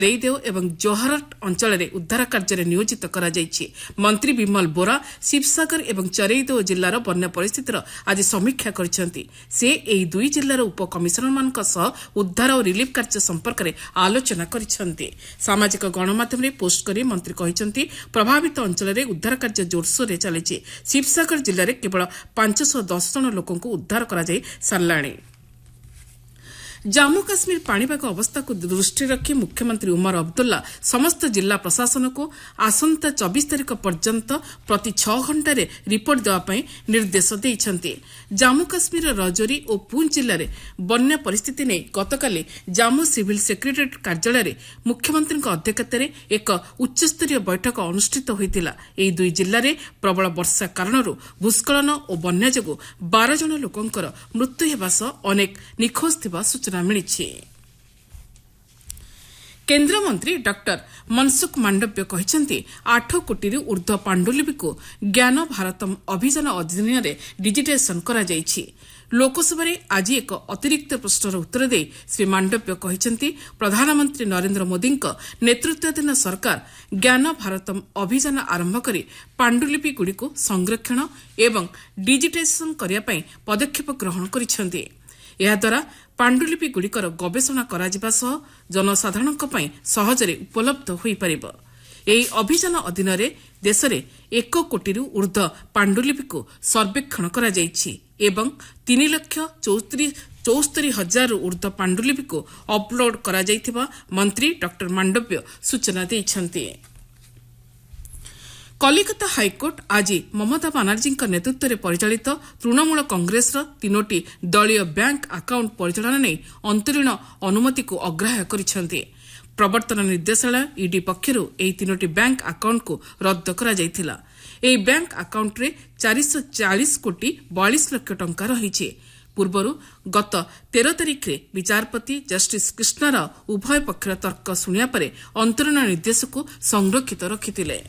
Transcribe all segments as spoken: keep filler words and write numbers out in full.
देईदेव एवं जोहारट अंचल में उद्धार कार्य नियोजित करा जायछि। मंत्री विमल बोरा शिवसागर एवं चरेईदेव जिलार बन्या परिस्थितिर आज समीक्षा करिसेंति। से एही दुई जिलार उप कमिशनर मानक सह उद्धार और रिलीफ कार्य संपर्क में आलोचना करिसेंति। सामाजिक गणमाध्यम में पोस्ट करी मंत्री कहिसेंति प्रभावित अंचल में उद्धार कार्य जोरसोर रे चलिछि। शिवसागर जिले में केवल पांच सौ दस जन लोकंकु उद्धार करा जाय सारलाणी। जम्मू काश्मीर पाणीपाग अवस्था को दृष्टि रखी मुख्यमंत्री उमर अब्दुल्ला समस्त जिला प्रशासन को आसंता चौबीस तारिख पर्यंत प्रति छह घंटे रिपोर्ट देवाई निर्देश देइछन्ति। जम्मू काश्मीर रजौरी और पूंछ जिले में बन्या परिस्थिति नहीं गतकाली जम्मू सिविल सेक्रेटारिएट कार्यालय में मुख्यमंत्री अध्यक्षतार एक उच्चस्तरीय बैठक अनुष्ठित होइतिला। एही दुई जिले में प्रबल वर्षा कारण भूस्खलन और बन्या जोगु बारह जन लोकंकर मृत्यु हेबा सह अनेक निखोज थिबा सूचना मिलिछि। केन्द्रमंत्री डॉक्टर मनसुख मांडव्य कहिसेंति आठ कोटी ऊर्ध्व पांडुलिपि को ज्ञान भारतम अभियान अधीन डिजिटाइजेशन करा जायछि। लोकसभा आज एक अतिरिक्त प्रश्नर उत्तर दे श्री मांडव्य कहिसेंति प्रधानमंत्री नरेंद्र मोदी नेतृत्वाधीन सरकार ज्ञान भारतम अभियान आरंभ करी पांडुलिपि गुड़िक संरक्षण एवं डिजिटाइजेशन करिया पई पदक्षेप ग्रहण करिसेंति। याद्वारा पांडुलिपि गुड़िकर गवेषणा कराजिबा सह जनसाधारणक पई सहजरे उपलब्ध होई परिबो। एही अभियान अधीन देश में एक कोटी ऊर्ध्व पांडुलिपि को सर्वेक्षण करा जायछि एवं तीन लाख चौस्तरी हजार ऊर्ध्व पांडुलिपि को अपलोड करा जायथिबा मंत्री डॉक्टर मांडव्य सूचना दैछन्ति। कलिकता हाईकोर्ट आज ममता बानार्जी नेतृत्व में परिचालित तृणमूल कांग्रेस तीनोटी दलीय बैंक आकाउंट परिचालन नहीं अंतरीण अनुमति को अग्राह्य करिसेंति। प्रवर्तन निर्देशालय ईडी पक्षरु एही तीनोटी बैंक आकाउंट को रद्द करा जायथिला। एही बैंक आकाउंट रे चार सौ चालीस कोटी बयालीस लाख टंका रहिछि। पूर्वरु गत तेरह तारिख रे विचारपति जस्टिस कृष्णा राव उभय पक्षर तर्क शुणिया परे अंतरीण निर्देश को संरक्षित रखिथिले।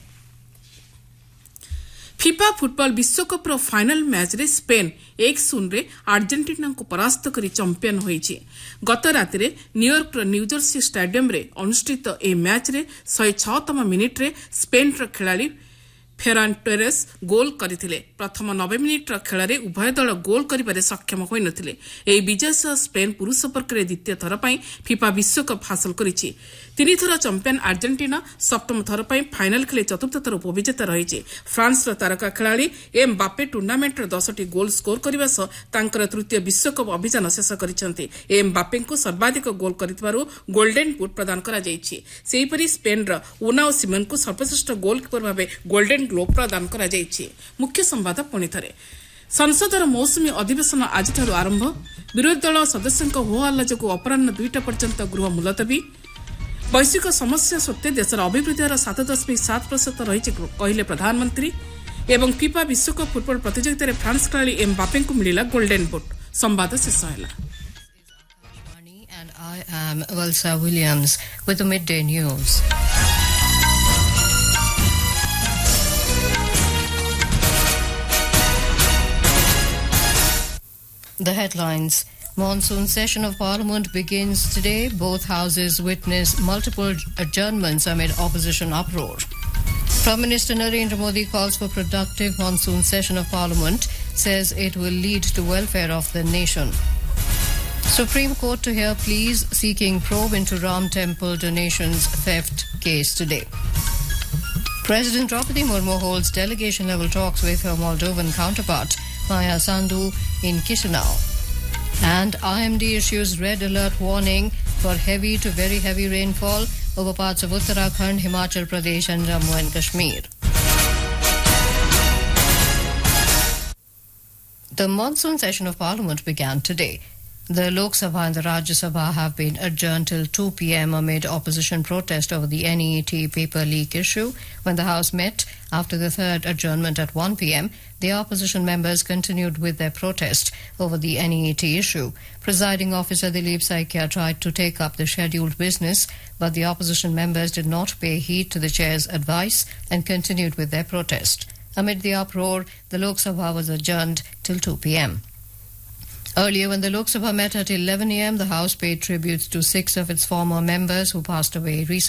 फिफा फुटबॉल विश्वकप फाइनल मैच रे स्पेन एक शून्य रे अर्जेंटीना को परास्त करी चैंपियन होईछि। गत राति रे न्यूयॉर्क न्यूजर्सी स्टेडियम रे अनुष्ठित ए मैच रे एक सौ छह तम मिनिट रे स्पेन र खिलाड़ी फेरान टोरेस गोल करथिले। प्रथम नब्बे मिनिट र खेल रे उभय दल गोल करिबारे सक्षम होई नथिले। एही विजय सह स्पेन पुरुष वर्ग रे द्वितीय थर पई फिफा विश्वकप हासिल करिछि। तीन थर चैंपियन अर्जेंटीना सप्तम थर पई फाइनल खेले चतुर्थ थर उपविजेता रहिछि। फ्रांस र तारका खिलाड़ी एम बापे टूर्नामेंट र दस टी गोल स्कोर करबा सह तांकर तृतीय विश्वकप अभियान शेष करिसेंति। एम बापे को सर्वाधिक गोल करितबारु गोल्डन बुट प्रदान करा जायछि। सेहिपरि स्पेन र उनाओ सिमन को सर्वश्रेष्ठ गोलकीपर भाबे गोल्डन ग्लोब प्रदान करा जायछि। मुख्य संवाद पुणी थरे संसदर मौसुमी अधिवेशन आज आरंभ। विरोधी दल सदस्यों हो हल्ला जो अपराह दुईटा पर्यंत गृह मुलतवी। वैश्विक समस्या सत्वे देशर अभिवृद्धि हार सात दशमिक सात प्रतिशत रही कहले प्रधानमंत्री। एवं फिफा विश्वकप फुटबॉल प्रतियोगिता फ्रांस खेलाड़ी एम बापे को मिला गोल्डन बुट। संवाद शेष है। And I am Valsa Williams with the midday news. The headlines. Monsoon session of Parliament begins today. Both houses witness multiple adjournments amid opposition uproar. Prime Minister Narendra Modi calls for productive monsoon session of Parliament, says it will lead to welfare of the nation. Supreme Court to hear pleas seeking probe into Ram Temple donations theft case today. President Draupadi Murmu holds delegation-level talks with her Moldovan counterpart, Maya Sandu, in Chisinau. And I M D issues red alert warning for heavy to very heavy rainfall over parts of Uttarakhand, Himachal Pradesh and Jammu and Kashmir. The monsoon session of Parliament began today. The Lok Sabha and the Rajya Sabha have been adjourned till two p.m. amid opposition protest over the N E A T paper leak issue. When the House met after the third adjournment at one p.m., the opposition members continued with their protest over the N E A T issue. Presiding officer Dilip Saikia tried to take up the scheduled business, but the opposition members did not pay heed to the chair's advice and continued with their protest. Amid the uproar, the Lok Sabha was adjourned till two p.m. Earlier, when the Lok Sabha met at eleven a.m., the House paid tributes to six of its former members who passed away recently.